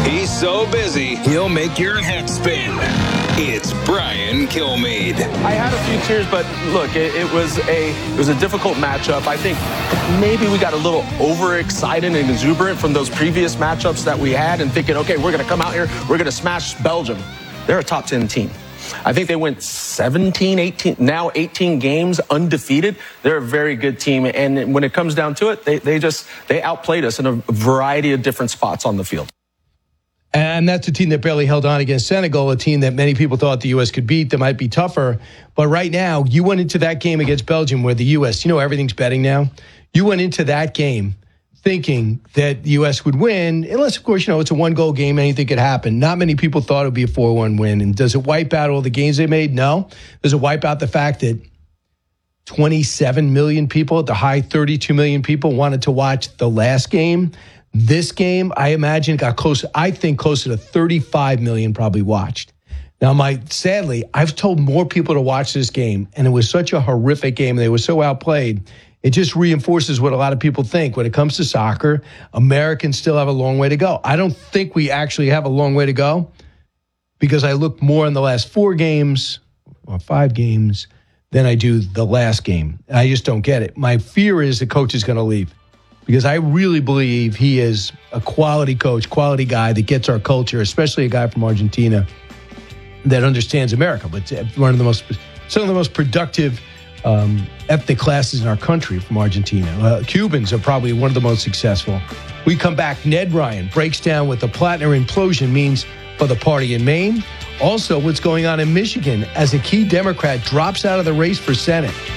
He's so busy, he'll make your head spin. It's Brian Kilmeade. I had a few tears, but look, it was a difficult matchup. I think maybe we got a little overexcited and exuberant from those previous matchups that we had and thinking, okay, we're going to come out here, we're going to smash Belgium. They're a top 10 team. I think they went 17, 18, now 18 games undefeated. They're a very good team. And when it comes down to it, they outplayed us in a variety of different spots on the field. And that's a team that barely held on against Senegal, a team that many people thought the U.S. could beat, that might be tougher. But right now, you went into that game against Belgium where the U.S., everything's betting now. You went into that game thinking that the U.S. would win, unless, of course, it's a one-goal game, anything could happen. Not many people thought it would be a 4-1 win. And does it wipe out all the gains they made? No. Does it wipe out the fact that 27 million people, at the high 32 million people, wanted to watch the last game? This game, I imagine, got close. I think closer to 35 million probably watched. Now, sadly, I've told more people to watch this game, and it was such a horrific game. They were so outplayed. It just reinforces what a lot of people think. When it comes to soccer, Americans still have a long way to go. I don't think we actually have a long way to go because I look more in the last 4 games or 5 games than I do the last game. I just don't get it. My fear is the coach is going to leave. Because I really believe he is a quality coach, quality guy that gets our culture, especially a guy from Argentina that understands America. But some of the most productive ethnic classes in our country from Argentina. Cubans are probably one of the most successful. We come back. Ned Ryan breaks down what the Plattner implosion means for the party in Maine. Also, what's going on in Michigan as a key Democrat drops out of the race for Senate.